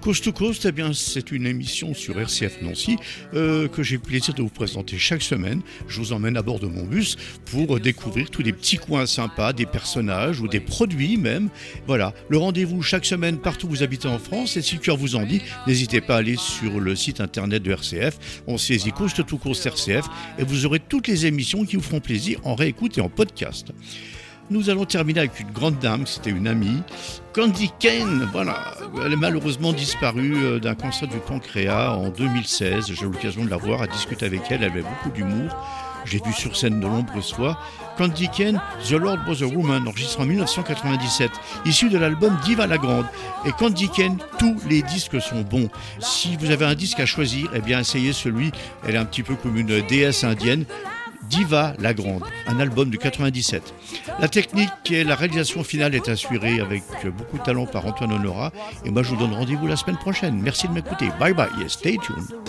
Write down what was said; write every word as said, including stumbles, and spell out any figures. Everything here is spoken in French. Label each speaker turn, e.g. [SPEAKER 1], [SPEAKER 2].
[SPEAKER 1] Coast to Coast, eh bien, c'est une émission sur R C F Nancy euh, que j'ai le plaisir de vous présenter chaque semaine. Je vous emmène à bord de mon bus pour découvrir tous les petits coins sympas, des personnages ou des produits même. Voilà, le rendez-vous chaque semaine partout où vous habitez en France. Et si le cœur vous en dit, n'hésitez pas à aller sur le site internet de R C F. On saisit Coast to Coast R C F et vous aurez toutes les émissions qui vous feront plaisir en réécoute et en podcast. Nous allons terminer avec une grande dame, c'était une amie, Candy Kane. Voilà, elle est malheureusement disparue d'un cancer du pancréas en deux mille seize. J'ai eu l'occasion de la voir, à discuter avec elle, elle avait beaucoup d'humour. J'ai vu sur scène de nombreuses fois. Candy Kane, The Lord Was a Woman, enregistré en dix-neuf cent quatre-vingt-dix-sept, issu de l'album Diva la Grande. Et Candy Kane, tous les disques sont bons. Si vous avez un disque à choisir, eh bien essayez celui, elle est un petit peu comme une déesse indienne, Diva la Grande, un album de quatre-vingt-dix-sept. La technique et la réalisation finale est assurée avec beaucoup de talent par Antoine Honora. Et moi, je vous donne rendez-vous la semaine prochaine. Merci de m'écouter. Bye bye et stay tuned.